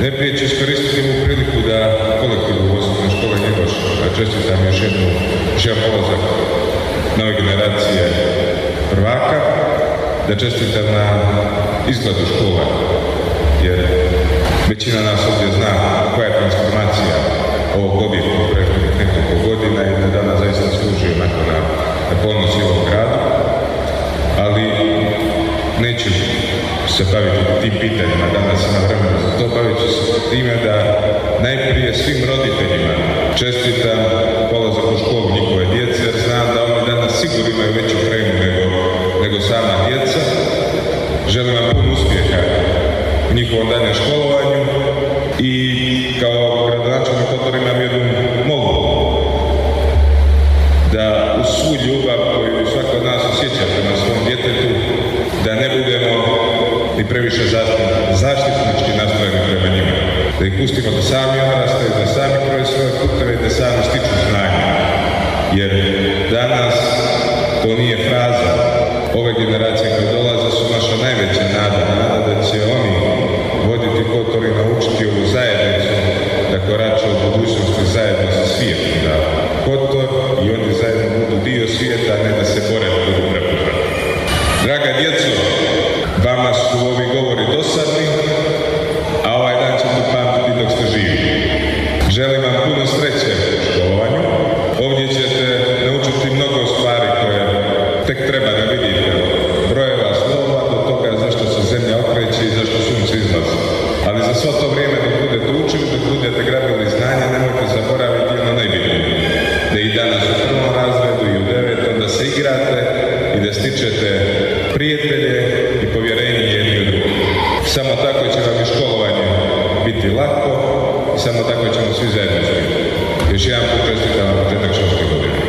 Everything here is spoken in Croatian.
Najprije ću iskoristiti ovu priliku da kolektivu u osnovnoj školi Njegoš čestitam još jedan polazak nove generacije prvaka, da čestitam na izgledu škola, jer većina nas ovdje zna koja je transformacija ovog objekta u prethodnih nekoliko godina i da danas zaista služi onako na ponos i ovom gradu, ali neću se baviti tim pitanjima, danas ima vremena za to, bavit ću se time da najprije svim roditeljima čestitam polazak u školu njihove djece, jer znam da oni danas sigurno imaju veću kremu nego sama djeca. Želim vam puno uspjeha u njihovom daljem školovanju i kao gradonačelnik Kotora imam jednu molbu, da uz svu ljubav koju svako od nas osjeća prema svom djetetu, da ne budemo ni previše zaštitnički nastrojeni prema njima. Da ih pustimo da sami odrastaju, da sami kroje svoje puteve i da sami stiču znanje. Jer danas to nije fraza. Ove generacije koje dolaze su naša najveća nada da će oni voditi Kotor i naučiti ovu zajednicu da korače u budućnosti zajedno sa svijetom. Da Kotor i oni zajedno budu dio svijeta, a ne da se bore budu preputa. Draga djeco, vama su ovi govori dosadni, a ovaj dan ćete pamtiti dok ste živi. Želim vam puno sreće u školovanju. Ovdje ćete naučiti mnogo stvari koje tek treba da vidite. Brojeva slova do toga zašto se zemlja okreće i zašto sunce izlazi. Ali za svo to vrijeme dok budete učili, dok budete grabili znanja, nemojte zaboraviti ono najbitnije. Da i danas u prvom razredu i u 9. da se igrate i da stičete prijatelje i povjerenje jedni od drugih. Samo tako će vam i školovanje biti lako i samo tako ćemo svi zajedno uspjeti. Još jedan put čestitam vam početak školske godine.